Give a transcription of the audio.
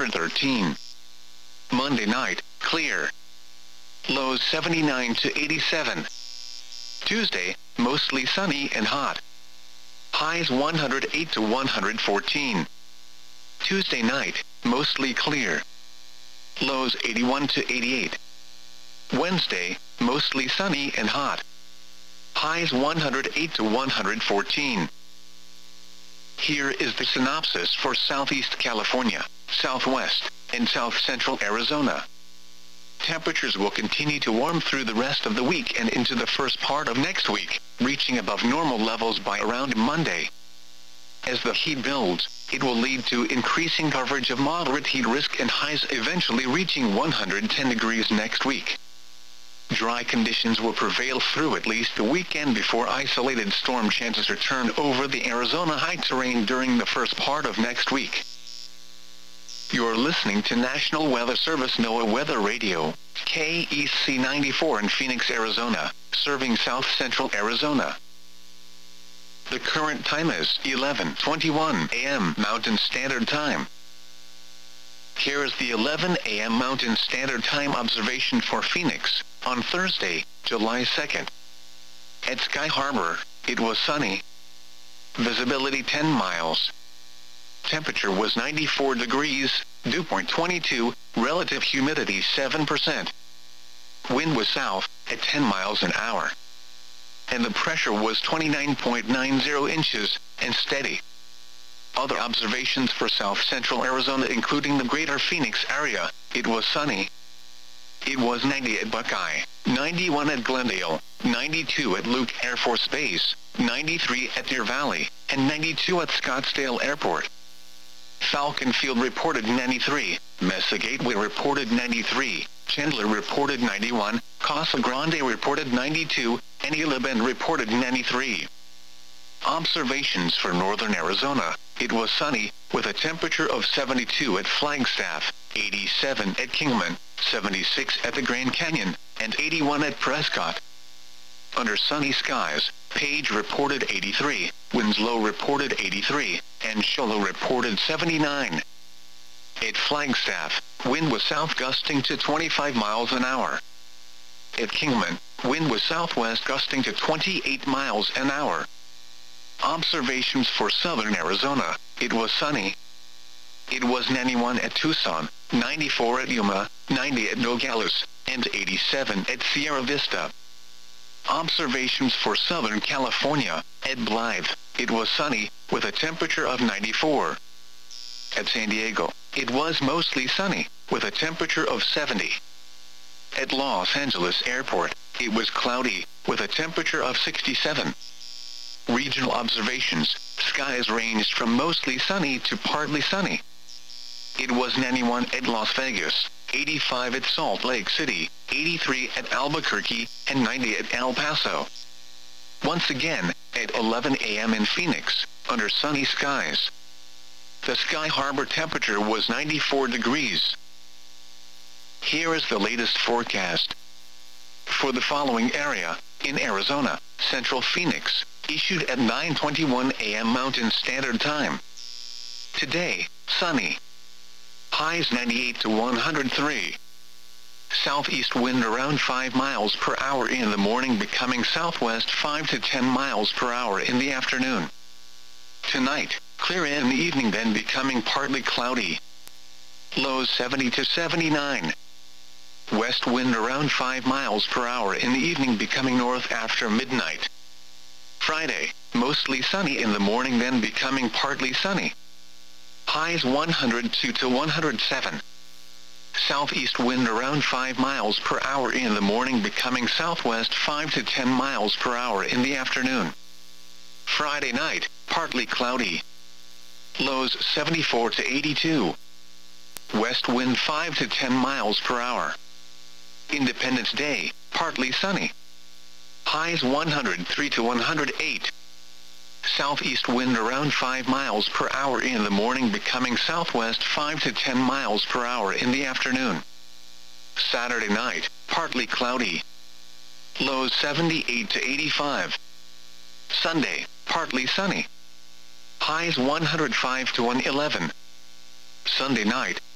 13. Monday night, clear. Lows 79 to 87. Tuesday, mostly sunny and hot. Highs 108 to 114. Tuesday night, mostly clear. Lows 81 to 88. Wednesday, mostly sunny and hot. Highs 108 to 114. Here is the synopsis for Southeast California, Southwest, and South Central Arizona. Temperatures will continue to warm through the rest of the week and into the first part of next week, reaching above normal levels by around Monday. As the heat builds, it will lead to increasing coverage of moderate heat risk and highs eventually reaching 110 degrees next week. Dry conditions will prevail through at least the weekend before isolated storm chances return over the Arizona high terrain during the first part of next week. You're listening to National Weather Service NOAA Weather Radio, KEC 94 in Phoenix, Arizona, serving South Central Arizona. The current time is 11:21 a.m. Mountain Standard Time. Here is the 11 a.m. Mountain Standard Time observation for Phoenix, on Thursday, July 2nd. At Sky Harbor, it was sunny. Visibility 10 miles. Temperature was 94 degrees, dew point 22, relative humidity 7%. Wind was south, at 10 miles an hour. And the pressure was 29.90 inches, and steady. Other observations for South Central Arizona including the greater Phoenix area, it was sunny. It was 90 at Buckeye, 91 at Glendale, 92 at Luke Air Force Base, 93 at Deer Valley, and 92 at Scottsdale Airport. Falcon Field reported 93, Mesa Gateway reported 93, Chandler reported 91, Casa Grande reported 92, and Isla Bend reported 93. Observations for northern Arizona, it was sunny, with a temperature of 72 at Flagstaff, 87 at Kingman, 76 at the Grand Canyon, and 81 at Prescott. Under sunny skies, Page reported 83, Winslow reported 83, and Show Low reported 79. At Flagstaff, wind was south gusting to 25 miles an hour. At Kingman, wind was southwest gusting to 28 miles an hour. Observations for southern Arizona, it was sunny. It was 91 at Tucson, 94 at Yuma, 90 at Nogales, and 87 at Sierra Vista. Observations for Southern California, at Blythe, it was sunny, with a temperature of 94. At San Diego, it was mostly sunny, with a temperature of 70. At Los Angeles Airport, it was cloudy, with a temperature of 67. Regional observations, skies ranged from mostly sunny to partly sunny. It was 91 at Las Vegas, 85 at Salt Lake City, 83 at Albuquerque, and 90 at El Paso. Once again, at 11 a.m. in Phoenix, under sunny skies. The Sky Harbor temperature was 94 degrees. Here is the latest forecast. For the following area, in Arizona, Central Phoenix, issued at 9:21 a.m. Mountain Standard Time. Today, sunny. Highs 98 to 103. Southeast wind around 5 miles per hour in the morning, becoming southwest 5 to 10 miles per hour in the afternoon. Tonight, clear in the evening, then becoming partly cloudy. Lows 70 to 79. West wind around 5 miles per hour in the evening, becoming north after midnight. Friday, mostly sunny in the morning, then becoming partly sunny. Highs 102 to 107. Southeast wind around 5 miles per hour in the morning, becoming southwest 5 to 10 miles per hour in the afternoon. Friday night, partly cloudy. Lows 74 to 82. West wind 5 to 10 miles per hour. Independence Day, partly sunny. Highs 103 to 108. Southeast wind around 5 miles per hour in the morning, becoming southwest 5 to 10 miles per hour in the afternoon. Saturday night, partly cloudy. Lows 78 to 85. Sunday, partly sunny. Highs 105 to 111. Sunday night,